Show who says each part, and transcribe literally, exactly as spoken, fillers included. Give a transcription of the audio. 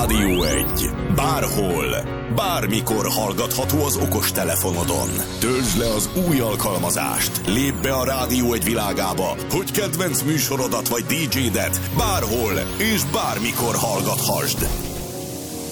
Speaker 1: Rádió egy. Bárhol, bármikor hallgatható az okostelefonodon. Töltsd le az új alkalmazást, lépj be a Rádió egy világába, hogy kedvenc műsorodat vagy dé jédet bárhol és bármikor hallgathasd.